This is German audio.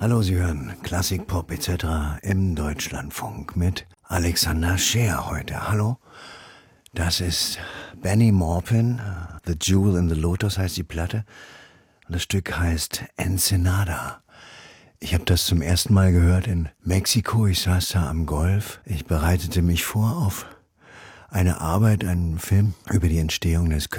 Hallo, Sie hören Klassik, Pop etc. im Deutschlandfunk mit Alexander Scheer heute. Hallo, das ist Benny Maupin, The Jewel in the Lotus heißt die Platte. Und das Stück heißt Ensenada. Ich habe das zum ersten Mal gehört in Mexiko. Ich saß da am Golf. Ich bereitete mich vor auf eine Arbeit, einen Film über die Entstehung des